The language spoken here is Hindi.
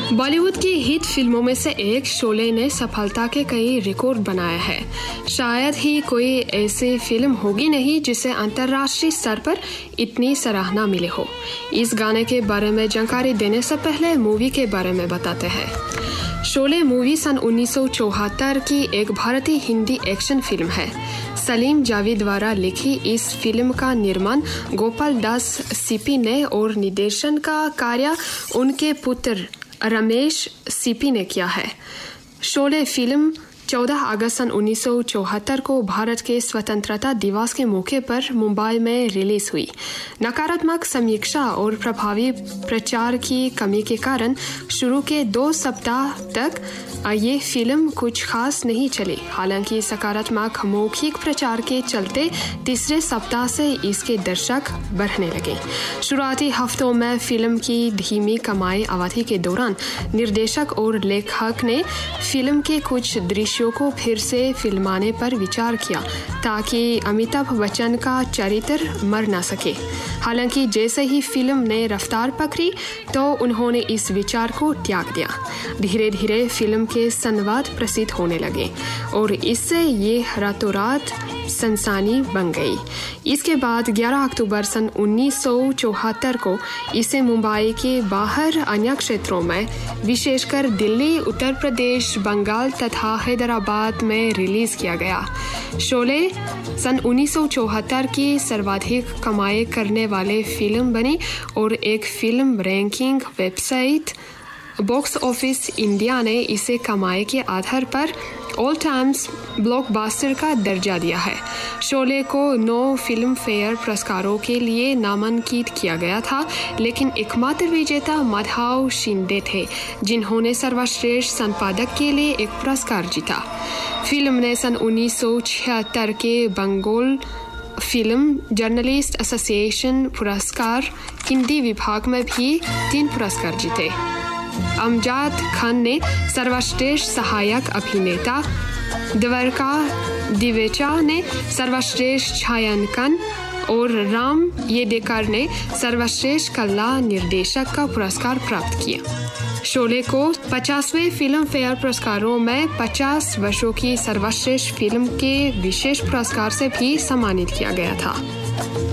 बॉलीवुड की हिट फिल्मों में से एक शोले ने सफलता के कई रिकॉर्ड बनाए हैं। शायद ही कोई ऐसी फिल्म होगी नहीं जिसे अंतर्राष्ट्रीय स्तर पर इतनी सराहना मिली हो। इस गाने के बारे में जानकारी देने से पहले मूवी के बारे में बताते हैं। शोले मूवी सन 1974 की एक भारतीय हिंदी एक्शन फिल्म है। सलीम जावेद द्वारा लिखी इस फिल्म का निर्माण गोपाल दास सीपी ने और निर्देशन का कार्य उनके पुत्र रमेश सीपी ने किया है। शोले फिल्म 14 अगस्त सन 1974 को भारत के स्वतंत्रता दिवस के मौके पर मुंबई में रिलीज हुई। नकारात्मक समीक्षा और प्रभावी प्रचार की कमी के कारण शुरू के 2 सप्ताह तक ये फिल्म कुछ खास नहीं चली। हालांकि सकारात्मक मौखिक प्रचार के चलते तीसरे सप्ताह से इसके दर्शक बढ़ने लगे। शुरुआती हफ्तों में फिल्म की धीमी कमाई अवधि के दौरान निर्देशक और लेखक ने फिल्म के कुछ दृश्यों को फिर से फिल्माने पर विचार किया ताकि अमिताभ बच्चन का चरित्र मर न सके। हालांकि जैसे ही फिल्म ने रफ्तार पकड़ी तो उन्होंने इस विचार को त्याग दिया। धीरे धीरे फिल्म के संवाद प्रसिद्ध होने लगे और इससे ये रातों रात सनसनी बन गई। इसके बाद 11 अक्टूबर सन 1974 को इसे मुंबई के बाहर अन्य क्षेत्रों में विशेषकर दिल्ली, उत्तर प्रदेश, बंगाल तथा हैदराबाद में रिलीज किया गया। शोले सन 1974 की सर्वाधिक कमाई करने वाले फिल्म बनी और एक film ranking website box office India ने इसे कमाई के आधार पर ऑल टाइम्स ब्लॉकबस्टर का दर्जा दिया है। शोले को 9 फिल्म फेयर पुरस्कारों के लिए नामांकित किया गया था, लेकिन एकमात्र विजेता माधव शिंदे थे जिन्होंने सर्वश्रेष्ठ संपादक के लिए एक पुरस्कार जीता। फिल्म ने सन 1976 के बंगाल फिल्म जर्नलिस्ट एसोसिएशन पुरस्कार हिंदी विभाग में भी 3 पुरस्कार जीते। अमजद खान ने सर्वश्रेष्ठ सहायक अभिनेता, द्वारका दिवेचा ने सर्वश्रेष्ठ छायांकन और राम येडेकर ने सर्वश्रेष्ठ कला निर्देशक का पुरस्कार प्राप्त किया। शोले को 50वें फिल्म फेयर पुरस्कारों में 50 वर्षों की सर्वश्रेष्ठ फिल्म के विशेष पुरस्कार से भी सम्मानित किया गया था।